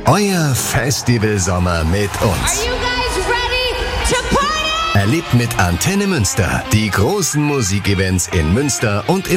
Euer Festivalsommer mit uns. Are you guys ready to party? Erlebt mit Antenne Münster die großen Musikevents in Münster und im